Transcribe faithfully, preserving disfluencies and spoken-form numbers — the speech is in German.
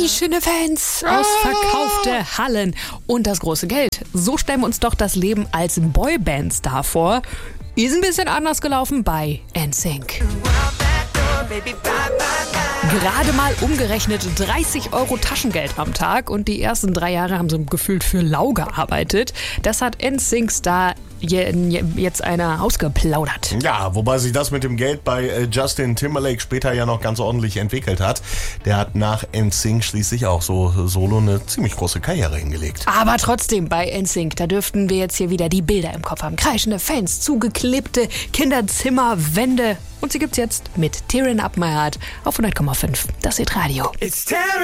Kreischende Fans, ausverkaufte Hallen und das große Geld. So stellen wir uns doch das Leben als Boyband-Star vor. Ist ein bisschen anders gelaufen bei N Sync. Gerade mal umgerechnet dreißig Euro Taschengeld am Tag und die ersten drei Jahre haben sie gefühlt für lau gearbeitet. Das hat N Sync-Star jetzt einer ausgeplaudert. Ja, wobei sich das mit dem Geld bei Justin Timberlake später ja noch ganz ordentlich entwickelt hat. Der hat nach N Sync schließlich auch so solo eine ziemlich große Karriere hingelegt. Aber trotzdem bei N Sync, da dürften wir jetzt hier wieder die Bilder im Kopf haben. Kreischende Fans, zugeklebte Kinderzimmerwände. Und sie gibt's jetzt mit Tearing Up My Heart auf hundert Komma fünf. Das ist Radio.